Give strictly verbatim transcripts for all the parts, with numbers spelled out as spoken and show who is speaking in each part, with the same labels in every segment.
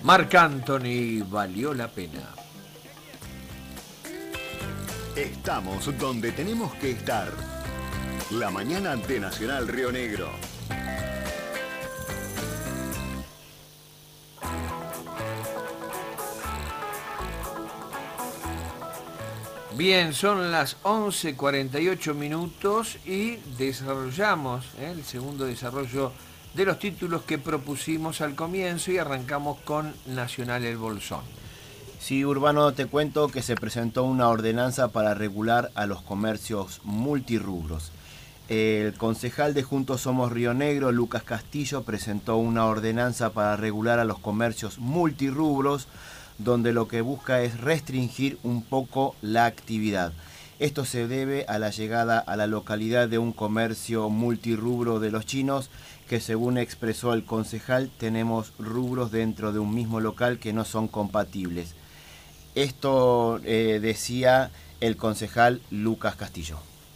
Speaker 1: Marc Anthony, valió la pena.
Speaker 2: Estamos donde tenemos que estar. La mañana de Nacional Río Negro.
Speaker 1: Bien, son las once cuarenta y ocho minutos y desarrollamos ¿eh? el segundo desarrollo de los títulos que propusimos al comienzo y arrancamos con Nacional El Bolsón.
Speaker 3: Sí, Urbano, te cuento que se presentó una ordenanza para regular a los comercios multirrubros. El concejal de Juntos Somos Río Negro, Lucas Castillo, presentó una ordenanza para regular a los comercios multirrubros, donde lo que busca es restringir un poco la actividad. Esto se debe a la llegada a la localidad de un comercio multirrubro de los chinos, que según expresó el concejal, tenemos rubros dentro de un mismo local que no son compatibles. Esto eh, decía el concejal Lucas Castillo.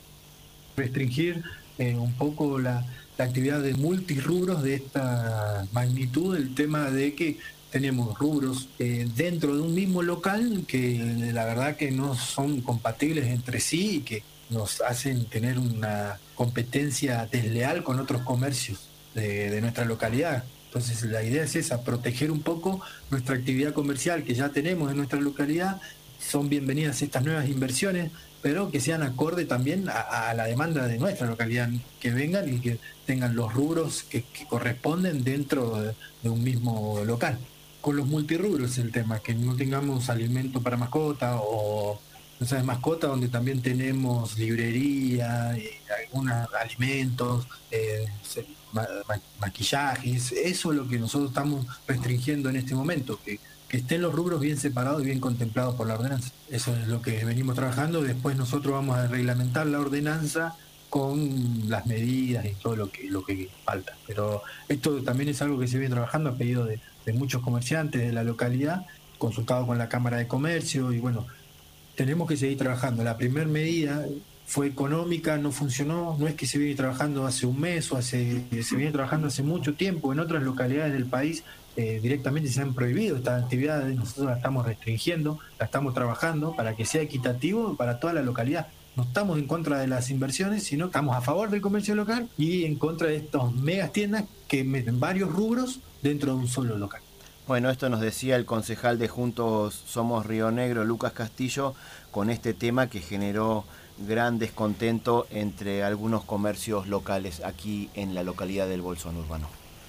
Speaker 4: Restringir eh, un poco la, la actividad de multirrubros de esta magnitud, el tema de que tenemos rubros eh, dentro de un mismo local que la verdad que no son compatibles entre sí y que nos hacen tener una competencia desleal con otros comercios de, de nuestra localidad. Entonces la idea es esa, proteger un poco nuestra actividad comercial que ya tenemos en nuestra localidad. Son bienvenidas estas nuevas inversiones, pero que sean acorde también a, a la demanda de nuestra localidad, que vengan y que tengan los rubros que, que corresponden dentro de, de un mismo local. Con los multirrubros el tema, que no tengamos alimento para mascota o cosas de mascota, donde también tenemos librería, eh, algunos alimentos, eh, ma, ma, maquillajes. Eso es lo que nosotros estamos restringiendo en este momento, que, que estén los rubros bien separados y bien contemplados por la ordenanza. Eso es lo que venimos trabajando. Después nosotros vamos a reglamentar la ordenanza con las medidas y todo lo que lo que falta. Pero esto también es algo que se viene trabajando a pedido de, de muchos comerciantes de la localidad, consultado con la Cámara de Comercio, y bueno, tenemos que seguir trabajando. La primera medida fue económica, no funcionó, no es que se viene trabajando hace un mes o hace se viene trabajando hace mucho tiempo. En otras localidades del país eh, directamente se han prohibido estas actividades, nosotros la estamos restringiendo, la estamos trabajando para que sea equitativo para toda la localidad. No estamos en contra de las inversiones, sino estamos a favor del comercio local y en contra de estas megas tiendas que meten varios rubros dentro de un solo local.
Speaker 3: Bueno, esto nos decía el concejal de Juntos Somos Río Negro, Lucas Castillo, con este tema que generó gran descontento entre algunos comercios locales aquí en la localidad del Bolsón Urbano.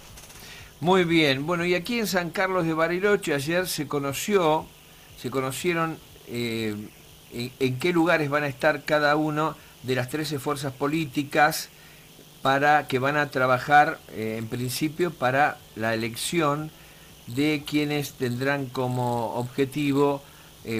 Speaker 1: Muy bien, bueno, y aquí en San Carlos de Bariloche ayer se conoció, se conocieron eh, en, en qué lugares van a estar cada uno de las trece fuerzas políticas para que van a trabajar eh, en principio para la elección de quienes tendrán como objetivo eh,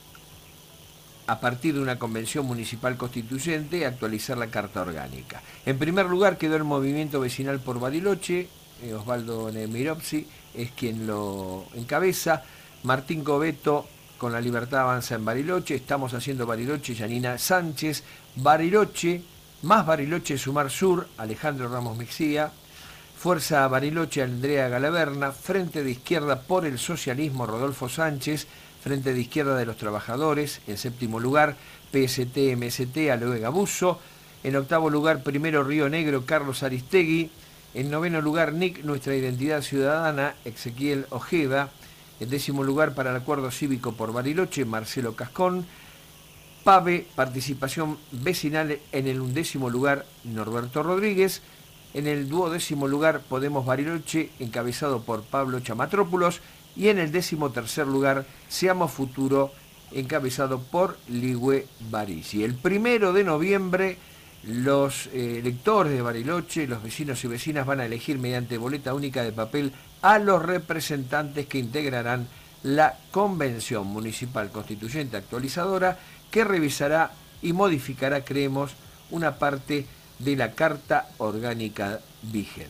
Speaker 1: a partir de una convención municipal constituyente actualizar la Carta Orgánica. En primer lugar quedó el Movimiento Vecinal por Bariloche, eh, Osvaldo Nemirovsky es quien lo encabeza, Martín Cobeto con La Libertad Avanza en Bariloche, Estamos Haciendo Bariloche, Yanina Sánchez, Bariloche, más Bariloche Sumar Sur, Alejandro Ramos Mexía, Fuerza Bariloche, Andrea Galaverna, Frente de Izquierda por el Socialismo, Rodolfo Sánchez, Frente de Izquierda de los Trabajadores, en séptimo lugar, P S T M S T, Aloe Gabuso, en octavo lugar, Primero Río Negro, Carlos Aristegui, en noveno lugar, N I C, Nuestra Identidad Ciudadana, Ezequiel Ojeda, en décimo lugar, para el Acuerdo Cívico por Bariloche, Marcelo Cascón, PAVE, Participación Vecinal, en el undécimo lugar, Norberto Rodríguez, en el duodécimo lugar, Podemos Bariloche, encabezado por Pablo Chamatrópulos, y en el décimo tercer lugar, Seamos Futuro, encabezado por Ligüe Barisi. El primero de noviembre, los eh, electores de Bariloche, los vecinos y vecinas van a elegir mediante boleta única de papel a los representantes que integrarán la Convención Municipal Constituyente Actualizadora, que revisará y modificará, creemos, una parte de la Carta Orgánica vigente.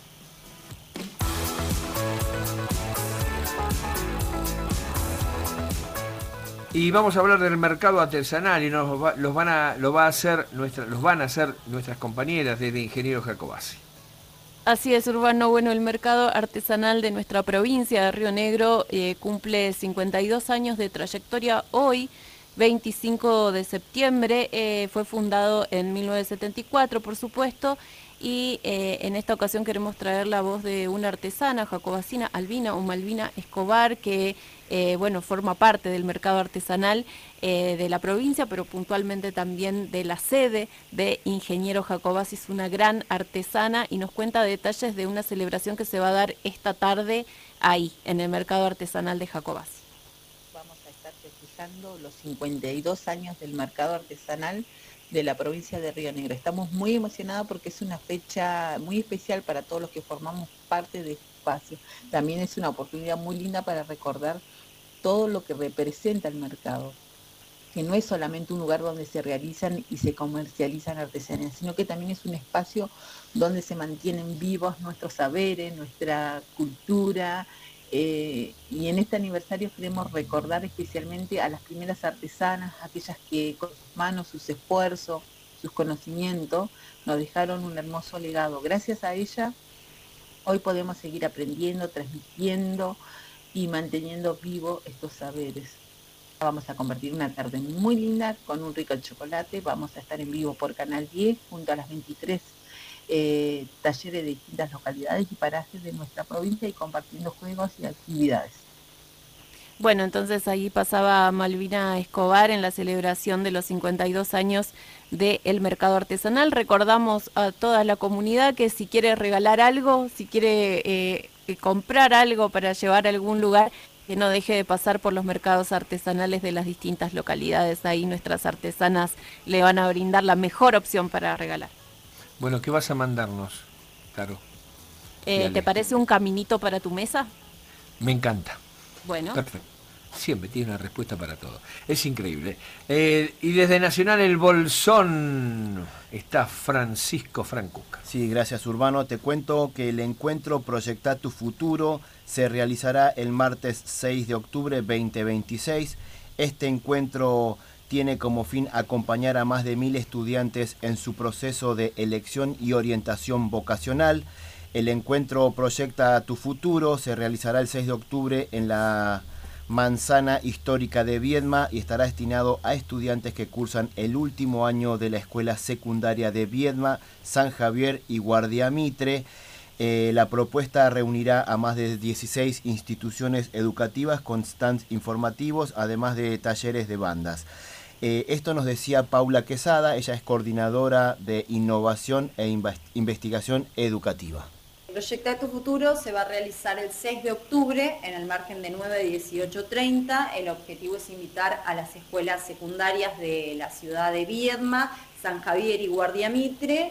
Speaker 1: Y vamos a hablar del mercado artesanal y nos va, los van a lo va a hacer nuestra, los van a hacer nuestras compañeras de Ingeniero Jacobasi.
Speaker 5: Así es, Urbano. Bueno, el mercado artesanal de nuestra provincia de Río Negro eh, cumple cincuenta y dos años de trayectoria hoy, veinticinco de septiembre. Eh, fue fundado en mil novecientos setenta y cuatro, por supuesto, y eh, en esta ocasión queremos traer la voz de una artesana jacobacina, Albina o Malvina Escobar, que eh, bueno, forma parte del mercado artesanal eh, de la provincia, pero puntualmente también de la sede de Ingeniero Jacobacci. Es una gran artesana y nos cuenta detalles de una celebración que se va a dar esta tarde ahí, en el mercado artesanal de Jacobacci.
Speaker 6: Vamos a estar festejando los cincuenta y dos años del mercado artesanal de la provincia de Río Negro. Estamos muy emocionados porque es una fecha muy especial para todos los que formamos parte de este espacio. También es una oportunidad muy linda para recordar todo lo que representa el mercado, que no es solamente un lugar donde se realizan y se comercializan artesanías, sino que también es un espacio donde se mantienen vivos nuestros saberes, nuestra cultura, eh, y en este aniversario queremos recordar especialmente a las primeras artesanas, aquellas que con sus manos, sus esfuerzos, sus conocimientos, nos dejaron un hermoso legado. Gracias a ella, hoy podemos seguir aprendiendo, transmitiendo y manteniendo vivos estos saberes. Vamos a compartir una tarde muy linda con un rico chocolate. Vamos a estar en vivo por Canal diez junto a las veintitrés eh, talleres de distintas localidades y parajes de nuestra provincia y compartiendo juegos y actividades.
Speaker 5: Bueno, entonces ahí pasaba Malvina Escobar en la celebración de los cincuenta y dos años del mercado artesanal. Recordamos a toda la comunidad que si quiere regalar algo, si quiere eh, comprar algo para llevar a algún lugar, que no deje de pasar por los mercados artesanales de las distintas localidades. Ahí nuestras artesanas le van a brindar la mejor opción para regalar.
Speaker 1: Bueno, ¿qué vas a mandarnos, Caro?
Speaker 5: Eh, ¿Te parece un caminito para tu mesa?
Speaker 1: Me encanta.
Speaker 5: Bueno.
Speaker 1: Perfecto. Siempre tiene una respuesta para todo. Es increíble. Eh, y desde Nacional El Bolsón está Francisco Francuca.
Speaker 3: Sí, gracias, Urbano. Te cuento que el encuentro Proyecta tu Futuro se realizará el martes seis de octubre veinte veintiséis. Este encuentro tiene como fin acompañar a más de mil estudiantes en su proceso de elección y orientación vocacional. El encuentro Proyecta tu Futuro se realizará el seis de octubre en la Manzana Histórica de Viedma y estará destinado a estudiantes que cursan el último año de la Escuela Secundaria de Viedma, San Javier y Guardia Mitre. Eh, la propuesta reunirá a más de dieciséis instituciones educativas con stands informativos, además de talleres de bandas. Eh, esto nos decía Paula Quesada, ella es coordinadora de Innovación e Investigación Educativa.
Speaker 7: Proyecta tu Futuro se va a realizar el seis de octubre en el margen de nueve a dieciocho treinta. El objetivo es invitar a las escuelas secundarias de la ciudad de Viedma, San Javier y Guardia Mitre,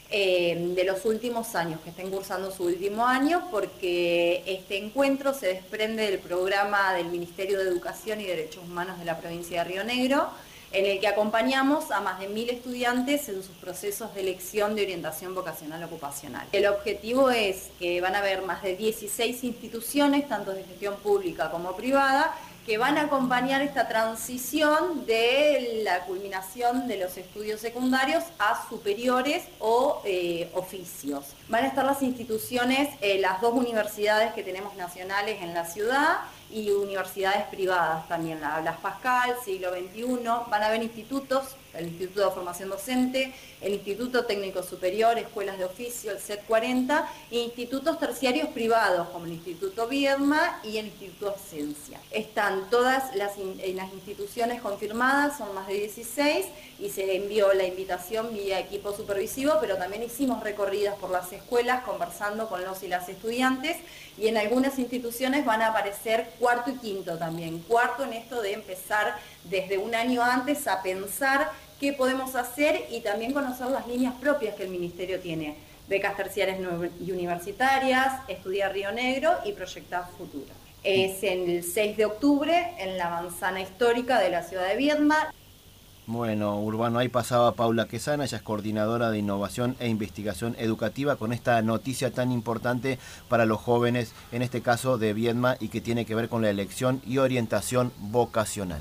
Speaker 7: eh, de los últimos años, que estén cursando su último año, porque este encuentro se desprende del programa del Ministerio de Educación y Derechos Humanos de la provincia de Río Negro, en el que acompañamos a más de mil estudiantes en sus procesos de elección de orientación vocacional ocupacional. El objetivo es que van a haber más de dieciséis instituciones, tanto de gestión pública como privada, que van a acompañar esta transición de la culminación de los estudios secundarios a superiores o eh, oficios. Van a estar las instituciones, eh, las dos universidades que tenemos nacionales en la ciudad, y universidades privadas también, la Blas Pascal, Siglo veintiuno, van a haber institutos, el Instituto de Formación Docente, el Instituto Técnico Superior, Escuelas de Oficio, el C E T cuarenta, e institutos terciarios privados, como el Instituto Viedma y el Instituto Ascencia. Están todas las, in, las instituciones confirmadas, son más de dieciséis, y se envió la invitación vía equipo supervisivo, pero también hicimos recorridas por las escuelas conversando con los y las estudiantes, y en algunas instituciones van a aparecer cuarto y quinto también. Cuarto en esto de empezar desde un año antes a pensar qué podemos hacer y también conocer las líneas propias que el Ministerio tiene. Becas terciarias y universitarias, Estudiar Río Negro y Proyectar Futuro. Es en el seis de octubre en la Manzana Histórica de la ciudad de Viedma.
Speaker 3: Bueno, Urbano, ahí pasaba Paula Quesada, ella es coordinadora de Innovación e Investigación Educativa, con esta noticia tan importante para los jóvenes, en este caso de Viedma, y que tiene que ver con la elección y orientación vocacional.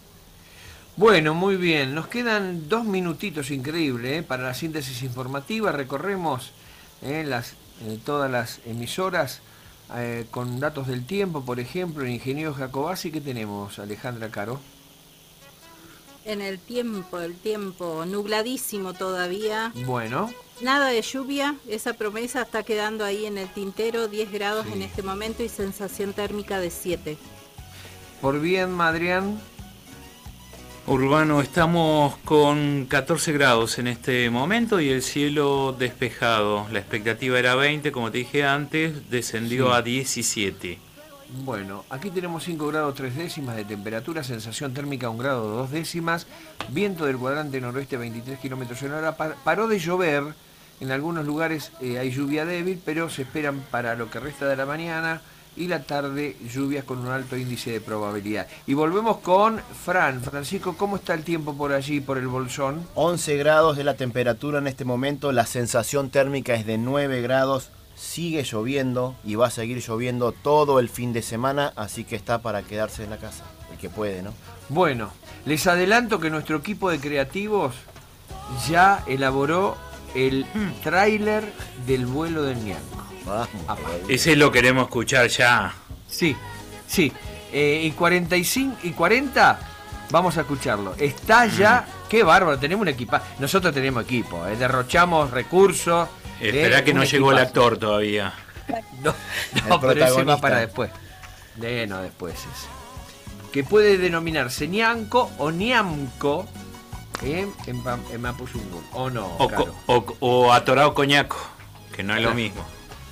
Speaker 1: Bueno, muy bien, nos quedan dos minutitos increíbles ¿eh? para la síntesis informativa. Recorremos ¿eh? las en todas las emisoras, eh, con datos del tiempo, por ejemplo, en Ingeniero Jacobasi, ¿qué tenemos, Alejandra Caro?
Speaker 8: En el tiempo, el tiempo nubladísimo todavía.
Speaker 1: Bueno.
Speaker 8: Nada de lluvia, esa promesa está quedando ahí en el tintero, diez grados
Speaker 1: Sí.
Speaker 8: en este momento y sensación térmica de siete.
Speaker 1: Por bien, Adrián.
Speaker 9: Urbano, estamos con catorce grados en este momento y el cielo despejado. La expectativa era veinte, como te dije antes, descendió
Speaker 1: Sí.
Speaker 9: a diecisiete.
Speaker 1: Bueno, aquí tenemos cinco grados tres décimas de temperatura, sensación térmica un grado dos décimas, viento del cuadrante noroeste veintitrés kilómetros en hora. Par- paró de llover, en algunos lugares eh, hay lluvia débil, pero se esperan para lo que resta de la mañana y la tarde lluvias con un alto índice de probabilidad. Y volvemos con Fran. Francisco, ¿cómo está el tiempo por allí, por el Bolsón?
Speaker 3: once grados de la temperatura en este momento, la sensación térmica es de nueve grados, sigue lloviendo y va a seguir lloviendo todo el fin de semana, así que está para quedarse en la casa, el que puede, ¿no?
Speaker 1: Bueno, les adelanto que nuestro equipo de creativos ya elaboró el tráiler del vuelo del Ñanco.
Speaker 3: Vamos,
Speaker 9: Ese lo queremos escuchar ya.
Speaker 1: Sí, sí. Eh, y cuarenta y cinco y cuarenta, vamos a escucharlo. Está ya, qué bárbaro, tenemos un equipo. Nosotros tenemos equipo, eh, derrochamos recursos.
Speaker 9: Espera
Speaker 1: eh,
Speaker 9: que
Speaker 1: un
Speaker 9: no llegó el
Speaker 1: equipazo.
Speaker 9: actor todavía.
Speaker 1: No,
Speaker 3: El
Speaker 1: no pero ese va
Speaker 3: protagonista.
Speaker 1: para después. De, no, después ese. Que puede denominarse Ñanco o Ñamco eh, en, pa- en Mapuzungún. ¿O no?
Speaker 9: O,
Speaker 1: Caro?
Speaker 9: co- o, o atorado coñaco, que no es lo
Speaker 1: Claro.
Speaker 9: mismo.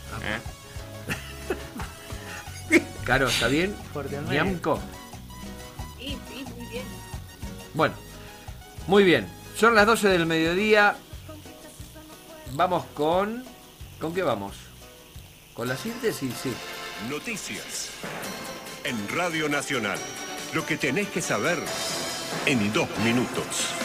Speaker 9: ¿Eh?
Speaker 1: Caro, ¿está bien? Ñamco.
Speaker 8: Sí, sí, muy bien.
Speaker 1: Bueno, muy bien. Son las doce del mediodía. Vamos con... ¿Con qué vamos? ¿Con la síntesis? Sí.
Speaker 2: Noticias. En Radio Nacional. Lo que tenés que saber en dos minutos.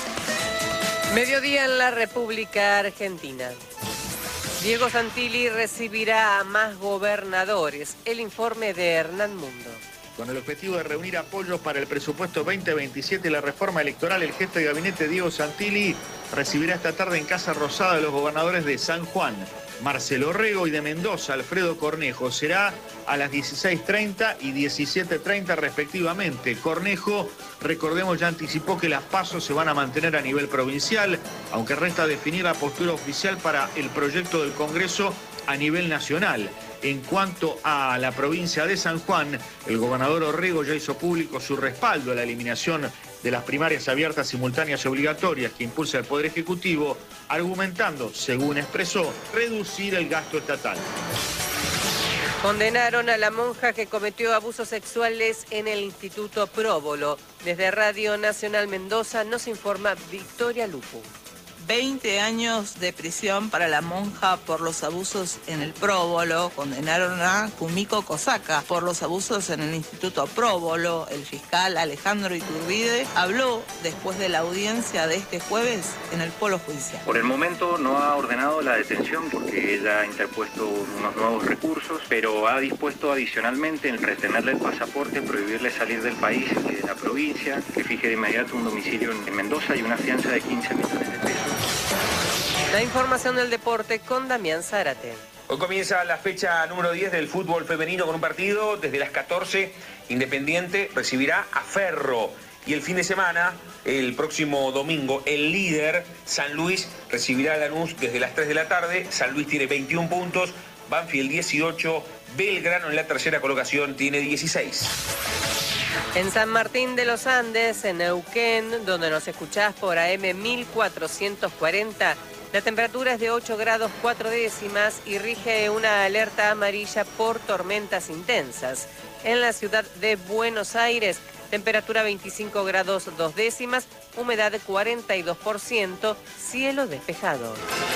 Speaker 10: Mediodía en la República Argentina. Diego Santilli recibirá a más gobernadores. El informe de Hernán Mundo.
Speaker 11: Con el objetivo de reunir apoyos para el presupuesto veinte veintisiete y la reforma electoral, el jefe de gabinete Diego Santilli recibirá esta tarde en Casa Rosada a los gobernadores de San Juan, Marcelo Rego, y de Mendoza, Alfredo Cornejo. Será a las dieciséis treinta y diecisiete treinta respectivamente. Cornejo, recordemos, ya anticipó que las pasos se van a mantener a nivel provincial, aunque resta definir la postura oficial para el proyecto del Congreso a nivel nacional. En cuanto a la provincia de San Juan, el gobernador Orrego ya hizo público su respaldo a la eliminación de las primarias abiertas, simultáneas y obligatorias que impulsa el Poder Ejecutivo, argumentando, según expresó, reducir el gasto estatal.
Speaker 10: Condenaron a la monja que cometió abusos sexuales en el Instituto Próbolo. Desde Radio Nacional Mendoza nos informa Victoria Lupu.
Speaker 12: veinte años de prisión para la monja por los abusos en el Próbolo. Condenaron a Kumiko Kosaka por los abusos en el Instituto Próbolo. El fiscal Alejandro Iturbide habló después de la audiencia de este jueves en el Polo Judicial.
Speaker 13: Por el momento no ha ordenado la detención porque ella ha interpuesto unos nuevos recursos, pero ha dispuesto adicionalmente en retenerle el pasaporte, prohibirle salir del país y de la provincia, que fije de inmediato un domicilio en Mendoza y una fianza de quince millones de pesos.
Speaker 10: La información del deporte con Damián Zárate.
Speaker 14: Hoy comienza la fecha número diez del fútbol femenino con un partido. Desde las catorce, Independiente recibirá a Ferro. Y el fin de semana, el próximo domingo, el líder, San Luis, recibirá a Lanús desde las tres de la tarde. San Luis tiene veintiún puntos, Banfield dieciocho, Belgrano en la tercera colocación tiene dieciséis.
Speaker 10: En San Martín de los Andes, en Neuquén, donde nos escuchás por A M mil cuatrocientos cuarenta, la temperatura es de ocho grados cuatro décimas y rige una alerta amarilla por tormentas intensas. En la ciudad de Buenos Aires, temperatura veinticinco grados dos décimas, humedad cuarenta y dos por ciento, cielo despejado.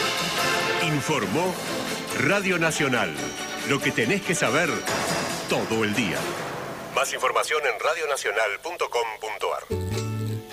Speaker 2: Informó Radio Nacional. Lo que tenés que saber todo el día. Más información en radionacional punto com punto ar.